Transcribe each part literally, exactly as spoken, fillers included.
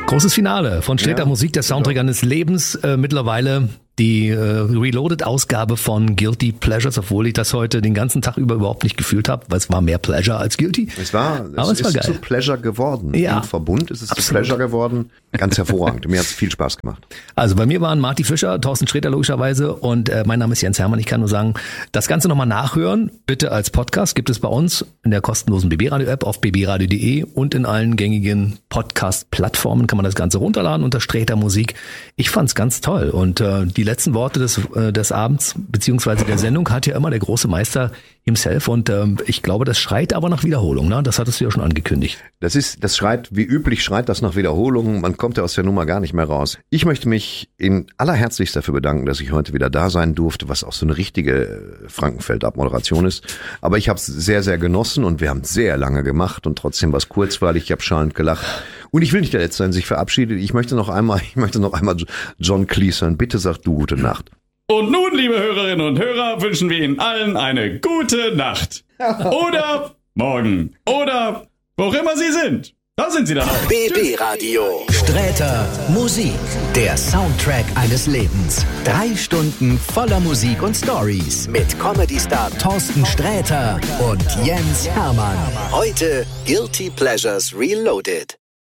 Großes Finale von Sträter Ja, Musik, der Soundtrack genau. eines Lebens. Äh, mittlerweile die äh, Reloaded-Ausgabe von Guilty Pleasures, obwohl ich das heute den ganzen Tag über überhaupt nicht gefühlt habe, weil es war mehr Pleasure als Guilty. Es war, es Aber es ist war geil. zu Pleasure geworden. Ja. Im Verbund ist es Absolut. zu Pleasure geworden. Ganz hervorragend. Mir hat es viel Spaß gemacht. Also bei mir waren Marty Fischer, Thorsten Sträter logischerweise und äh, mein Name ist Jens Hermann. Ich kann nur sagen, das Ganze nochmal nachhören, bitte als Podcast, gibt es bei uns in der kostenlosen B B Radio App auf b b radio punkt de und in allen gängigen Podcast-Plattformen kann man das Ganze runterladen unter Sträter Musik. Ich fand's ganz toll und äh, die letzten Worte des, äh, des Abends beziehungsweise der Sendung hat ja immer der große Meister himself und ähm, ich glaube, das schreit aber nach Wiederholung, ne? Das hattest du ja schon angekündigt. Das ist, das schreit, wie üblich schreit das nach Wiederholung. Man kommt ja aus der Nummer gar nicht mehr raus. Ich möchte mich in allerherzlichst dafür bedanken, dass ich heute wieder da sein durfte, was auch so eine richtige Frankenfeld-Abmoderation ist. Aber ich habe es sehr, sehr genossen und wir haben sehr lange gemacht und trotzdem war es kurzweilig. Ich habe schallend gelacht. Und ich will nicht der Letzte sein, sich verabschiedet. Ich möchte noch einmal, ich möchte noch einmal John Cleese hören. Bitte sag du gute Nacht. Und nun, liebe Hörerinnen und Hörer, wünschen wir Ihnen allen eine gute Nacht. Oder morgen. Oder wo auch immer Sie sind. Da sind Sie dann auch. B B Radio. Sträter Musik. Der Soundtrack eines Lebens. Drei Stunden voller Musik und Stories. Mit Comedy-Star Thorsten Sträter und Jens Hermann. Heute Guilty Pleasures Reloaded.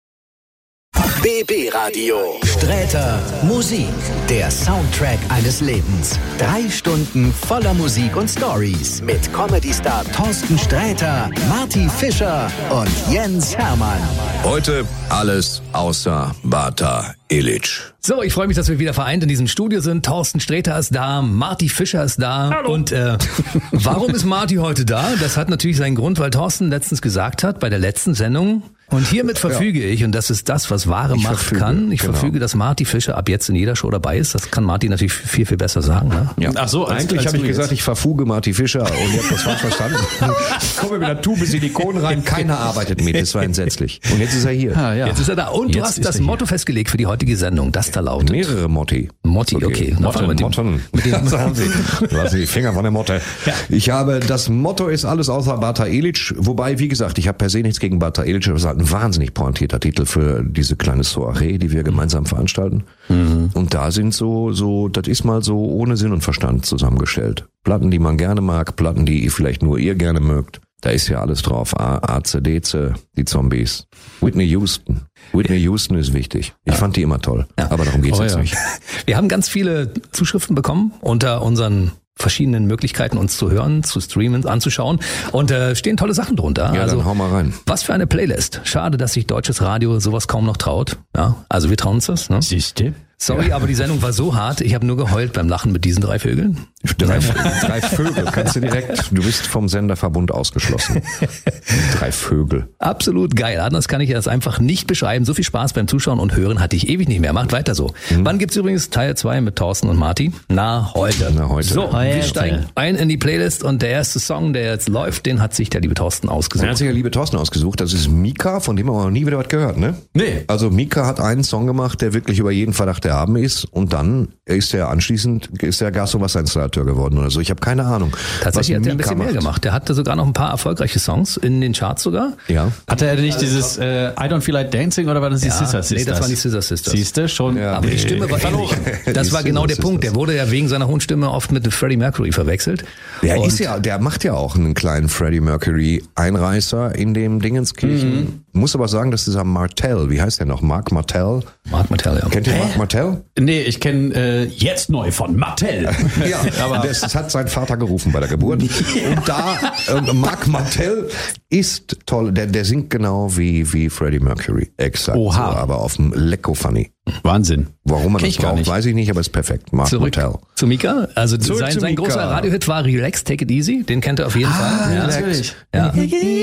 B B Radio. Sträter Musik. Der Soundtrack eines Lebens. Drei Stunden voller Musik und Stories. Mit Comedy-Star Thorsten Sträter, Marty Fischer und Jens Hermann. Heute alles außer Bata Illich. So, ich freue mich, dass wir wieder vereint in diesem Studio sind. Thorsten Sträter ist da, Marty Fischer ist da. Hallo. Und äh, warum ist Marty heute da? Das hat natürlich seinen Grund, weil Thorsten letztens gesagt hat, bei der letzten Sendung, und hiermit verfüge ich, und das ist das, was wahre Ich Macht verfüge, kann, ich genau. verfüge, dass Marty Fischer ab jetzt in jeder Show dabei ist. Das kann Marty natürlich viel, viel besser sagen. Ne? Ja. Ach so, als- eigentlich als habe ich du gesagt, jetzt. ich verfuge Marty Fischer und ihr habt das falsch verstanden. Ich komme mit einer Tube Silikon rein, keiner arbeitet mit, das war entsetzlich. Und jetzt ist er hier. Ah, ja. Jetzt ist er da. Und du Jetzt hast ist das er hier. Motto festgelegt für die heutige Sendung, das da lautet. Mehrere Motti. Motti, okay. Na, fangen wir Motten, mit dem- Motten. mit dem- Sagen Sie. Lassen Sie die Finger von der Motte. Ich habe, das Motto ist alles außer Bata Illich. Wobei, wie gesagt, ich habe per se nichts gegen Bata Illich. Das ist halt ein wahnsinnig pointierter Titel für diese kleine Soiree, die wir gemeinsam veranstalten. Mhm. Und da sind so, so, das ist mal so ohne Sinn und Verstand zusammengestellt. Platten, die man gerne mag, Platten, die vielleicht nur ihr gerne mögt. Da ist ja alles drauf. A, A, C, D, C, die Zombies. Whitney Houston. Whitney Houston ist wichtig. Ich fand die immer toll. Ja. Aber darum geht's Oh, jetzt ja. nicht. Wir haben ganz viele Zuschriften bekommen unter unseren verschiedenen Möglichkeiten, uns zu hören, zu streamen, anzuschauen. Und äh, stehen tolle Sachen drunter. Ja, also, dann hau mal rein. was für eine Playlist. Schade, dass sich deutsches Radio sowas kaum noch traut. Ja, also wir trauen uns das. Ne? Siehste? Sorry, aber die Sendung war so hart. Ich habe nur geheult beim Lachen mit diesen drei Vögeln. Drei, drei Vögel, kannst du direkt, du bist vom Senderverbund ausgeschlossen. Drei Vögel. Absolut geil. Anders kann ich das einfach nicht beschreiben. So viel Spaß beim Zuschauen und Hören hatte ich ewig nicht mehr. Macht weiter so. Mhm. Wann gibt's übrigens Teil zwei mit Thorsten und Marty? Na, heute. Na, heute. So, wir Heute. steigen ein in die Playlist und der erste Song, der jetzt läuft, den hat sich der liebe Thorsten Er hat ausgesucht. sich ja liebe Thorsten ausgesucht. Das ist Mika, von dem haben wir noch nie wieder was gehört, ne? Nee. Also Mika hat einen Song gemacht, der wirklich über jeden Verdacht erhaben ist. Und dann ist er anschließend, ist er Gaswasser-Installateur geworden oder so. Ich habe keine Ahnung. Tatsächlich was hat er ein Mika bisschen mehr macht. gemacht. Der hatte sogar noch ein paar erfolgreiche Songs in den Charts sogar. Ja. Hatte er nicht dieses äh, I Don't Feel Like Dancing oder war das die Ja, Sister nee, Sisters? das waren die Sister Sisters. Siehste, schon. Ja. Aber die Stimme war verloren. ähnlich. Das Die war genau der Sister Punkt. Der wurde ja wegen seiner hohen Stimme oft mit Freddie Mercury verwechselt. Der Und ist ja, der macht ja auch einen kleinen Freddie Mercury Einreißer in dem Dingenskirchen. Mhm. Muss aber sagen, dass dieser Martell, wie heißt der noch? Mark Martell. Mark Martell, ja. Kennt ihr Mark Martell? Nee, ich kenne äh, jetzt neu von Mattel. Ja, aber das, das hat sein Vater gerufen bei der Geburt. Und da, äh, Mark Martell ist toll. Der, der singt genau wie, wie Freddie Mercury. Exakt. Oha. So, aber auf dem Lecko Funny. Wahnsinn. Warum man Kenn das ich gar braucht, nicht. weiß ich nicht, aber ist perfekt. Mark Zurück Martell. zu Mika. Also Zurück sein, zu sein Mika. großer Radiohit war Relax, Take It Easy. Den kennt er auf jeden Fall. Ja. natürlich. Ja.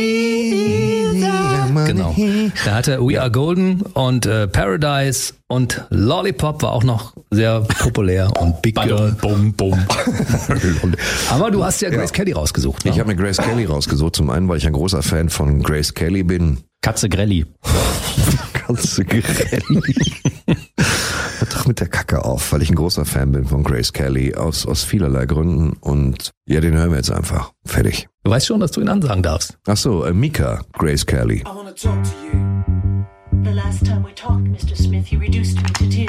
Genau. Da hatte We Are Golden und äh, Paradise und Lollipop war auch noch sehr populär und Big Girl. Bum, bum. Aber du hast ja Grace Kelly rausgesucht. Ne? Ich habe mir Grace Kelly rausgesucht. Zum einen, weil ich ein großer Fan von Grace Kelly bin. Katze Grelli. Katze Grelli. Hört doch mit der Kacke auf, weil ich ein großer Fan bin von Grace Kelly aus, aus vielerlei Gründen. Und ja, den hören wir jetzt einfach. Fertig. Du weißt schon, dass du ihn ansagen darfst. Ach so, äh, Mika, Grace Kelly. I wanna talk to you. The last time time we talked, Mister Smith, you reduced me to tears.